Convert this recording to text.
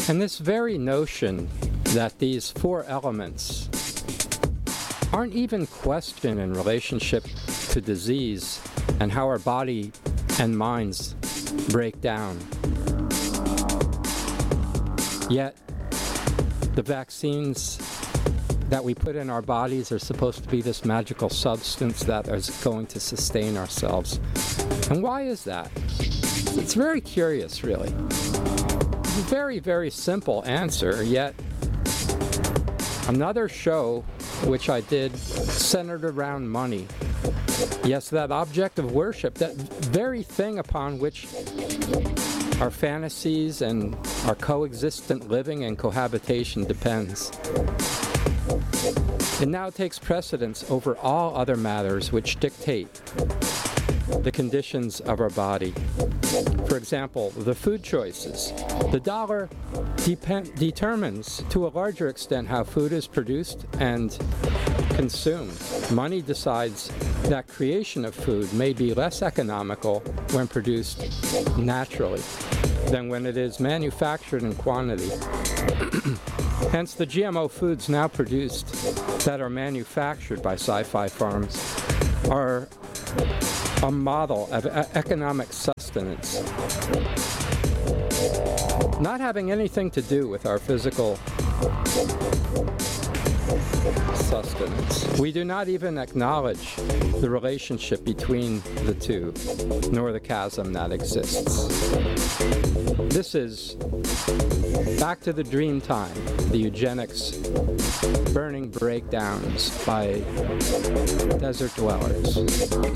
And this very notion that these four elements aren't even questioned in relationship to disease and how our body and minds break down. Yet, the vaccines that we put in our bodies are supposed to be this magical substance that is going to sustain ourselves. And why is that? It's very curious, really. It's a very, very simple answer, yet another show which I did centered around money. Yes, that object of worship, that very thing upon which our fantasies and our coexistent living and cohabitation depends. It now takes precedence over all other matters which dictate the conditions of our body. For example, the food choices. The dollar determines to a larger extent how food is produced and consumed. Money decides that creation of food may be less economical when produced naturally than when it is manufactured in quantity. Hence, the GMO foods now produced that are manufactured by sci-fi farms are a model of economic sustenance, not having anything to do with our physical sustenance. We do not even acknowledge the relationship between the two, nor the chasm that exists. This is back to the dream time, the eugenics burning breakdowns by desert dwellers.